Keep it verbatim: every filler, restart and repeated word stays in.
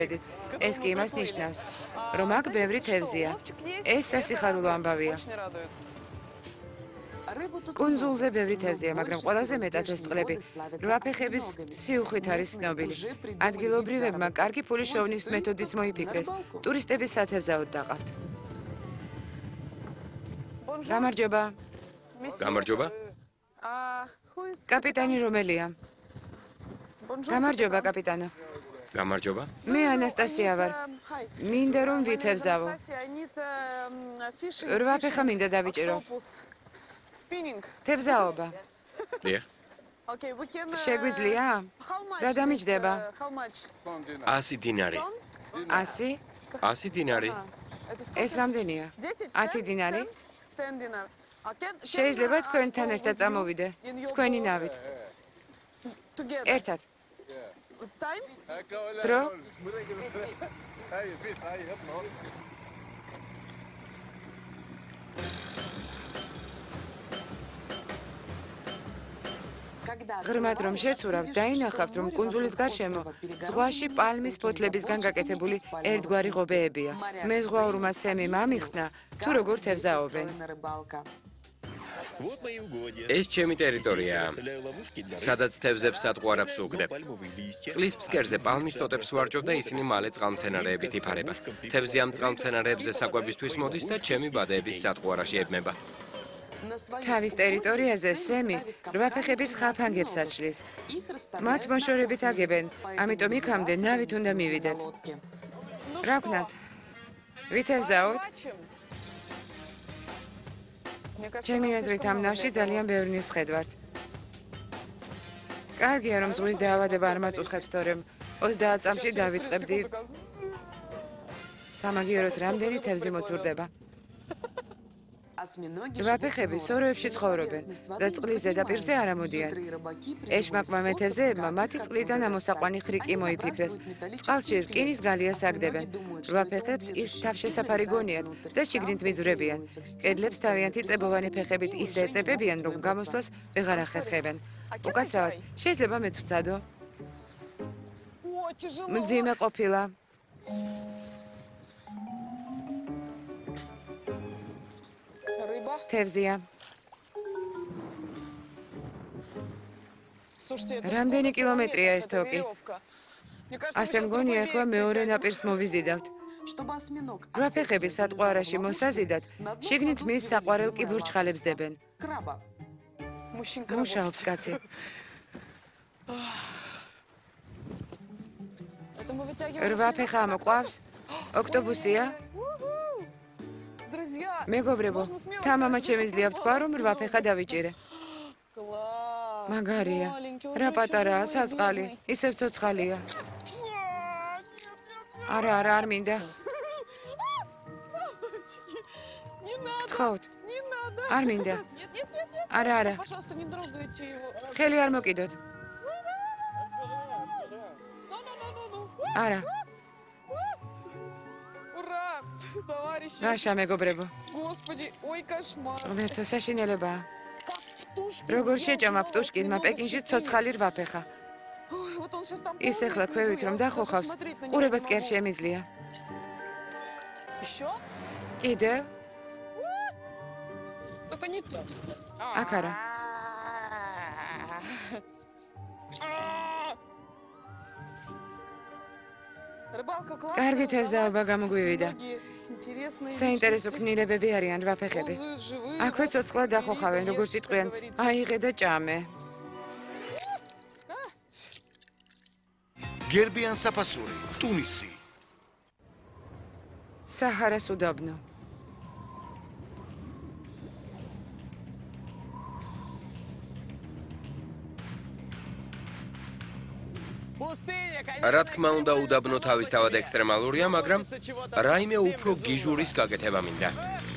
ეს კი იმას ნიშნავს, რომ აქ ბევრი თევზია. ეს სასიხარულო ამბავია. კუნძულზე ბევრი თევზია, მაგრამ ყველაზე მეტად ეს წყლები რვაფეხების სიუხვით არის ცნობილი. ადგილობრივებმა კარგი ფული შოვნის მეთოდით მოიფიქრეს. ტურისტების სათევზაოდ დაყავთ. გამარჯობა. გამარჯობა. კაპიტანი რომელია? გამარჯობა, კაპიტანო. გამარჯობა. მე ანასტასია ვარ. მინდა რომ ვითევზავო. რვაფეხა მინდა დავიჭირო. თევზაობა. დიახ. შეგვიძლია? რა დამიჯდება? ასი დინარი. ასი? ასი დინარი. ეს რამდენია? ათი დინარი? შეიძლება თქვენთან ერთად წამოვიდე, თქვენი ნავით. ერთად. დრო? ღრმად რომ შეცურავთ, დაინახავთ, რომ კუნძულის გარშემო ზღვაში პალმის ფოთლებისგან გაკეთებული ერთგვარი ღობეებია. მე ზღვაურმა სემიმ ამიხსნა, თუ როგორ თევზაობენ. ეს ჩემი ტერიტორიაა, სადაც თევზებს სატყვარავს უგდებ. წყლის ფსკერზე პალმის ტოტებს ვარჯობ და ისინი მალე წყალმცენარეებით იფარება. თევზი ამ წყალმცენარეებზე საკვებისთვის მოდის და ჩემი ბადეების სატყვარაში ებმება. თავის ტერიტორიაზე სემი რვაფეხების ხაფანგებს აჩლის. მათ მოშორებით აგებენ, ამიტომ იქამდე ნავით უნდა მივიდეთ. რა ვქნათ? ვითევზაოთ? ჩემი აზრით ამ ნავში ძალიან ბევრი ვხედავთ. კარგია რომ ზღვის დაავადება არ მაწუხებს, თორემ ოცდაათ წამში დავიწყებდი. სამაგიეროდ რამდენი თევზი მოწურდება. რვაფეხები სოროებში ცხოვრობენ და წყლის ზედაპირზე არ ამოდიან. ეშმაკმა მეთევზეებმა მათი წყლიდან ამოსაყვანი ხრიკი მოიფიქრეს. წყალში რკინის გალიას აგდებენ. რვაფეხებს ის თავშესაფარი გონიათ და შიგნით მიძვრებიან. კედლებს თავიანთი წებოვანი ფეხებით ისე ეწებებიან, რომ გამოსვლას ვეღარ ახერხებენ. უკაცრავად, შეიძლება მეც ვცადო? მძიმე ყოფილა. თევზია. რამდენი კილომეტრია ეს თოკი? ასე მგონია, ახლა მეორე ნაპირს მოვიზიდავთ. რვაფეხები სატყვარაში მოსაზიდად, შიგნით მის საყვარელ კიბურჩხალებს დებენ. მუშაობს კაცი. რვაფეხა მოყვავს? ოქტობუსია? მეგობრებო, თამამად შემიძლია ვთქვა, რომ რვაფეხა დავიჭირე. მაგარია, რა პატარაა, საზღალი, ისევ ცოცხალია. არა, არა, არ მინდა. გთხოვთ, არ მინდა. არა, არა. ხელი არ მოკიდოთ. არა. რაშა მეგობრებო. ვერთო საშინელებაა. როგორ შეჭამა პტუშკინმა პეკინში ცოცხალი რვაფეხა. ის ახლა ქვევით რომ დახოხავს, ყურებას კი არ შემიძლია. კიდევ? აქ არა. კარგი თევზაობა გამოგვივიდა. საინტერესო ქნილებები არიან რვაფეხები. აქვე ცოცხლად დახოხავენ, როგორც იტყვიან, აიღე და ჭამე. გერბიან საფასური, ტუნისი. საჰარას უდაბნო. რა თქმა უნდა, უდაბნო თავისთავად ექსტრემალურია, მაგრამ რაიმე უფრო გიჟურის გაკეთება მინდა.